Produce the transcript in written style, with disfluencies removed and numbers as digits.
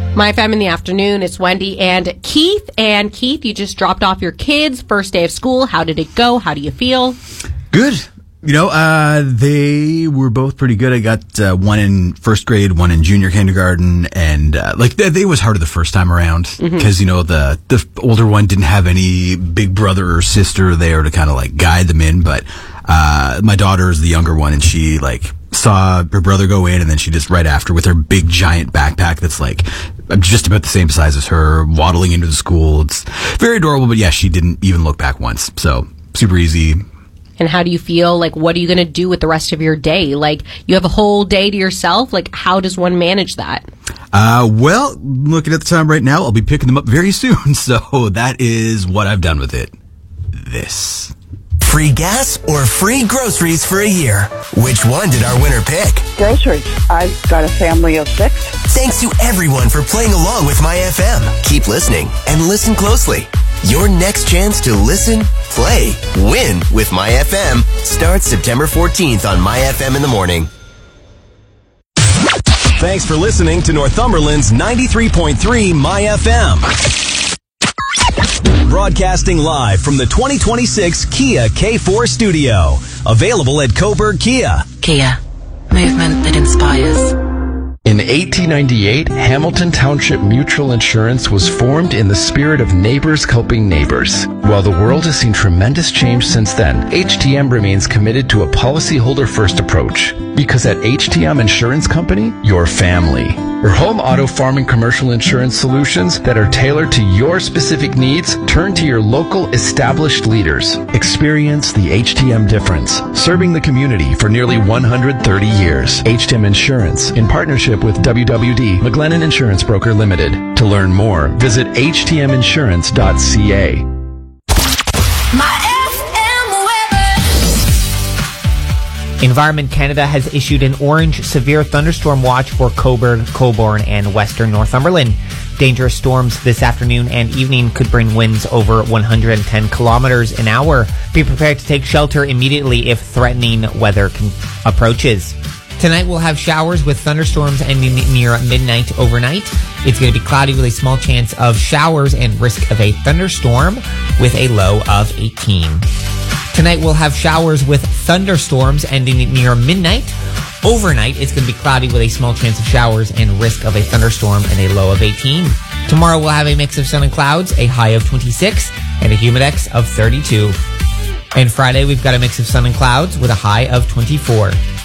My FM in the afternoon, it's Wendy and Keith. And Keith, you just dropped off your kids, first day of school. How did it go? How do you feel? Good. They were both pretty good. I got one in first grade, one in junior kindergarten, and they was harder the first time around because the older one didn't have any big brother or sister there to kind of like guide them in. But my daughter is the younger one, and she saw her brother go in, and then she just right after with her big giant backpack that's just about the same size as her, waddling into the school. It's very adorable, but yeah, she didn't even look back once. So super easy. And how do you feel? What are you going to do with the rest of your day? You have a whole day to yourself. How does one manage that? Well, looking at the time right now, I'll be picking them up very soon. So that is what I've done with it. This. Free gas or free groceries for a year? Which one did our winner pick? Groceries. I've got a family of 6. Thanks to everyone for playing along with My FM. Keep listening and listen closely. Your next chance to listen, play, win with My FM starts September 14th on My FM in the morning. Thanks for listening to Northumberland's 93.3 My FM. Broadcasting live from the 2026 Kia K4 studio. Available at Coburg Kia. Kia. Movement that inspires. In 1898, Hamilton Township Mutual Insurance was formed in the spirit of neighbors helping neighbors. While the world has seen tremendous change since then, HTM remains committed to a policyholder-first approach. Because at HTM Insurance Company, your family. For home, auto, farm, and commercial insurance solutions that are tailored to your specific needs, turn to your local established leaders. Experience the HTM difference, serving the community for nearly 130 years. HTM Insurance, in partnership with WWD, McLennan Insurance Broker Limited. To learn more, visit htminsurance.ca. Environment Canada has issued an orange severe thunderstorm watch for Coburg, Cobourg, and Western Northumberland. Dangerous storms this afternoon and evening could bring winds over 110 kilometers an hour. Be prepared to take shelter immediately if threatening weather approaches. Tonight we'll have showers with thunderstorms ending near midnight overnight. It's going to be cloudy with a small chance of showers and risk of a thunderstorm with a low of 18. Tonight we'll have showers with thunderstorms ending near midnight. Overnight, it's going to be cloudy with a small chance of showers and risk of a thunderstorm and a low of 18. Tomorrow we'll have a mix of sun and clouds, a high of 26, and a humidex of 32. And Friday we've got a mix of sun and clouds with a high of 24.